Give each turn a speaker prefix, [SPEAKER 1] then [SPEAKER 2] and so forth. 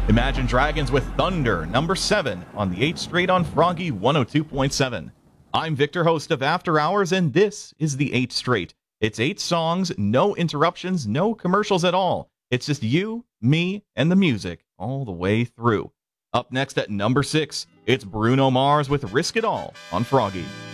[SPEAKER 1] Imagine Dragons with Thunder, number 7 on the 8th Straight on Froggy 102.7. I'm Victor, host of After Hours, and this is the 8th Straight. It's 8 songs, no interruptions, no commercials at all. It's just you, me, and the music all the way through. Up next at number 6, it's Bruno Mars with Risk It All on Froggy.